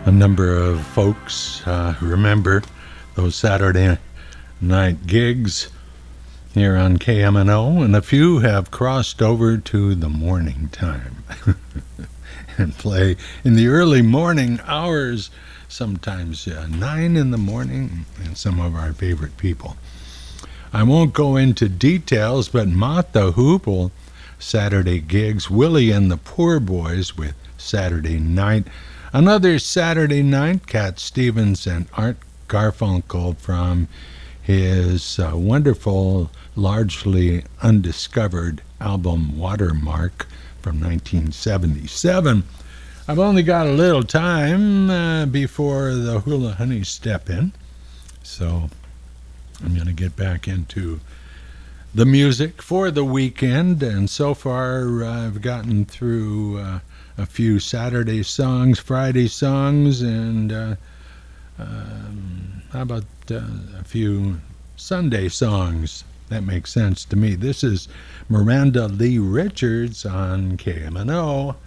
A number of folks who remember those Saturday night gigs here on KMNO, and a few have crossed over to the morning time and play in the early morning hours, sometimes 9 in the morning, and some of our favorite people. I won't go into details, but Mott the Hoople Saturday gigs, Willie and the Poor Boys with Saturday Night. Another Saturday Night, Cat Stevens and Art Garfunkel from his wonderful, largely undiscovered album Watermark from 1977. I've only got a little time before the Hula Honeys step in, so I'm going to get back into the music for the weekend, and so far I've gotten through a few Saturday songs, Friday songs, and how about a few Sunday songs? That makes sense to me. This is Miranda Lee Richards on KMNO.